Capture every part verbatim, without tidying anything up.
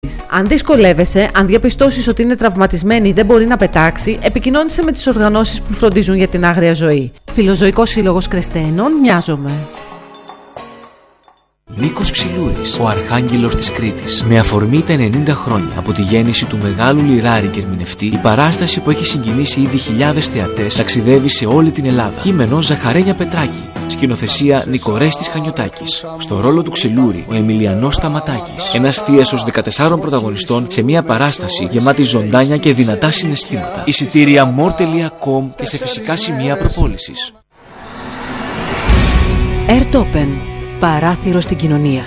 Αν δυσκολεύεσαι, αν διαπιστώσεις ότι είναι τραυματισμένη ή δεν μπορεί να πετάξει, επικοινώνησε με τις οργανώσεις που φροντίζουν για την άγρια ζωή. Φιλοζωικός Σύλλογος Κρεσταίνων, Νοιάζομαι. Νίκος Ξυλούρης, ο Αρχάγγελος της Κρήτης. Με αφορμή τα ενενήντα χρόνια από τη γέννηση του μεγάλου λιράρη και ερμηνευτή, η παράσταση που έχει συγκινήσει ήδη χιλιάδες θεατές ταξιδεύει σε όλη την Ελλάδα. Κείμενο Ζαχαρένια Πετράκη. Σκηνοθεσία Νικορέστης Χανιωτάκης. Στο ρόλο του Ξυλούρη, ο Εμιλιανός Σταματάκης. Ένας θίασος δεκατεσσάρων πρωταγωνιστών σε μια παράσταση γεμάτη ζωντάνια και δυνατά συναισθήματα. Εισιτήρια μορ τελεία κομ και σε φυσικά σημεία προπόλησης. Airtopen. Παράθυρο στην κοινωνία.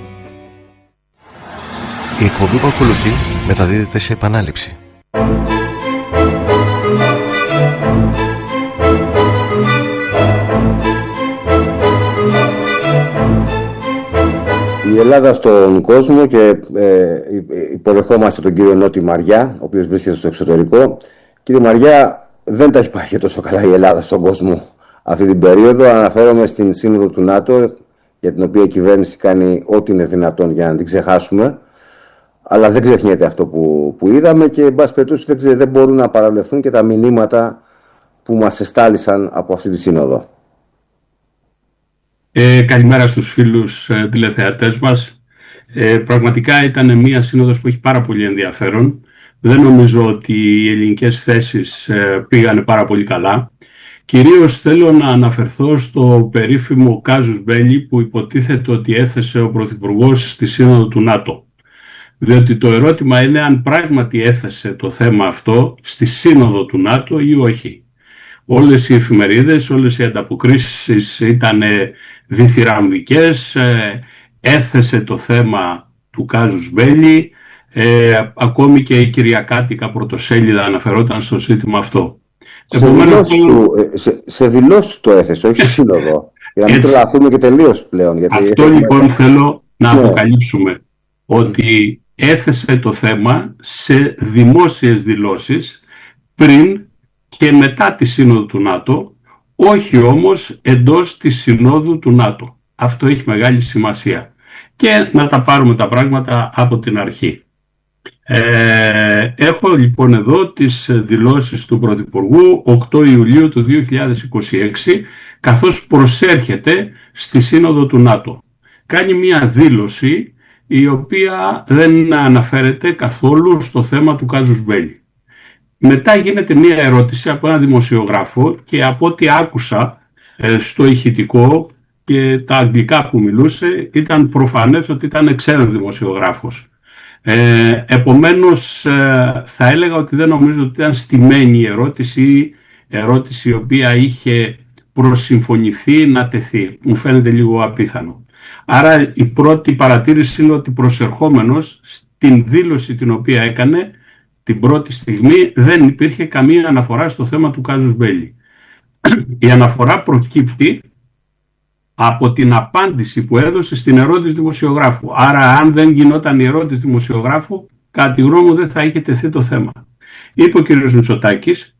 Η εκπομπή που ακολουθεί μεταδίδεται σε επανάληψη. Η Ελλάδα στον κόσμο και ε, υποδεχόμαστε τον κύριο Νότι Μαριά, ο οποίος βρίσκεται στο εξωτερικό. Κύριε Μαριά, δεν τα έχει πάει και τόσο καλά η Ελλάδα στον κόσμο αυτή την περίοδο. Αναφέρομαι στην Σύνοδο του ΝΑΤΟ, για την οποία η κυβέρνηση κάνει ό,τι είναι δυνατόν για να την ξεχάσουμε. Αλλά δεν ξεχνιέται αυτό που, που είδαμε και, εν πάση περιπτώσει, δεν, ξε, δεν μπορούν να παραβλεφθούν και τα μηνύματα που μας εστάλησαν από αυτή τη Σύνοδο. Ε, καλημέρα στους φίλους ε, τηλεθεατές μας. Ε, πραγματικά ήταν μια σύνοδος που έχει πάρα πολύ ενδιαφέρον. Δεν νομίζω ότι οι ελληνικές θέσεις ε, πήγανε πάρα πολύ καλά. Κυρίως θέλω να αναφερθώ στο περίφημο κάζους μπέλι που υποτίθεται ότι έθεσε ο Πρωθυπουργός στη Σύνοδο του ΝΑΤΟ. Διότι το ερώτημα είναι αν πράγματι έθεσε το θέμα αυτό στη Σύνοδο του ΝΑΤΟ ή όχι. Όλες οι εφημερίδες, όλες οι ανταποκρίσεις ήταν διθυραμβικές, έθεσε το θέμα του κάζους μπέλι, ε, ακόμη και η Κυριακάτικα πρωτοσέλιδα αναφερόταν στο ζήτημα αυτό. Σε δηλώσεις του, σε, σε δηλώσεις το έθεσε, όχι στη Σύνοδο. Για να μην τρελαθούμε και τελείως πλέον. Γιατί αυτό έχουμε... λοιπόν θέλω να ναι. αποκαλύψουμε ότι έθεσε το θέμα σε δημόσιες δηλώσεις πριν και μετά τη Σύνοδο του ΝΑΤΟ, όχι όμως εντός της Συνόδου του ΝΑΤΟ. Αυτό έχει μεγάλη σημασία. Και να τα πάρουμε τα πράγματα από την αρχή. Ε, έχω λοιπόν εδώ τις δηλώσεις του Πρωθυπουργού οκτώ Ιουλίου του δύο χιλιάδες είκοσι έξι, καθώς προσέρχεται στη Σύνοδο του ΝΑΤΟ. Κάνει μια δήλωση η οποία δεν αναφέρεται καθόλου στο θέμα του κάζους μπέλι. Μετά γίνεται μια ερώτηση από έναν δημοσιογράφο και από ό,τι άκουσα ε, στο ηχητικό και τα αγγλικά που μιλούσε, ήταν προφανές ότι ήταν ξένος δημοσιογράφος. Ε, επομένως ε, θα έλεγα ότι δεν νομίζω ότι ήταν στημένη η ερώτηση ή ερώτηση η οποία είχε προσυμφωνηθεί να τεθεί. Μου φαίνεται λίγο απίθανο. Άρα η πρώτη παρατήρηση είναι ότι προσερχόμενος στην δήλωση την οποία έκανε την πρώτη στιγμή δεν υπήρχε καμία αναφορά στο θέμα του κάζους μπέλι. Η αναφορά προκύπτει από την απάντηση που έδωσε στην ερώτηση δημοσιογράφου. Άρα αν δεν γινόταν η ερώτηση δημοσιογράφου, κατά τη γνώμη μου δεν θα είχε τεθεί το θέμα. Είπε ο κ. Μητσοτάκης,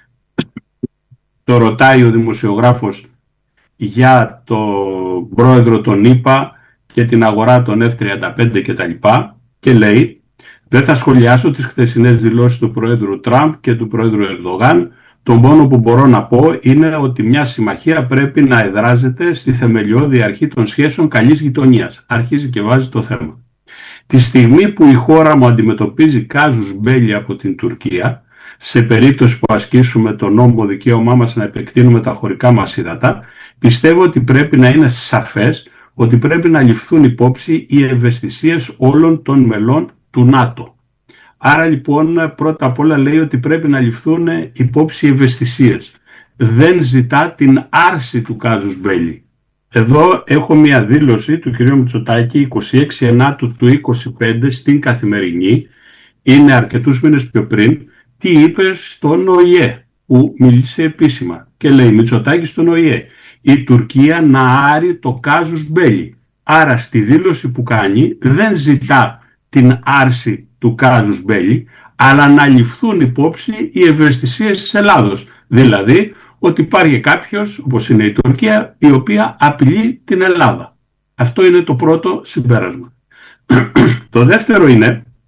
το ρωτάει ο δημοσιογράφος για τον πρόεδρο των ΗΠΑ και την αγορά των εφ τριάντα πέντε κτλ. Και λέει, δεν θα σχολιάσω τις χθεσινές δηλώσεις του πρόεδρου Τραμπ και του πρόεδρου Ερντογάν. Το μόνο που μπορώ να πω είναι ότι μια συμμαχία πρέπει να εδράζεται στη θεμελιώδη αρχή των σχέσεων καλής γειτονίας. Αρχίζει και βάζει το θέμα. Τη στιγμή που η χώρα μου αντιμετωπίζει κάζους μπέλι από την Τουρκία, σε περίπτωση που ασκήσουμε το νόμιμο δικαίωμά μας να επεκτείνουμε τα χωρικά μας ύδατα, πιστεύω ότι πρέπει να είναι σαφές ότι πρέπει να ληφθούν υπόψη οι ευαισθησίες όλων των μελών του ΝΑΤΟ. Άρα λοιπόν πρώτα απ' όλα λέει ότι πρέπει να ληφθούν υπόψη ευαισθησίες. Δεν ζητά την άρση του κάζους μπέλι. Εδώ έχω μια δήλωση του κ. Μητσοτάκη είκοσι έξι Ενάτου του είκοσι πέντε στην Καθημερινή, είναι αρκετούς μήνες πιο πριν, τι είπε στον ΟΗΕ που μίλησε επίσημα και λέει Μητσοτάκη στον ΟΗΕ η Τουρκία να άρει το κάζους μπέλι. Άρα στη δήλωση που κάνει δεν ζητά την άρση του κάζους μπέλι, αλλά να ληφθούν υπόψη οι ευαισθησίες της Ελλάδος. Δηλαδή ότι υπάρχει κάποιος, όπως είναι η Τουρκία, η οποία απειλεί την Ελλάδα. Αυτό είναι το πρώτο συμπέρασμα. Το δεύτερο είναι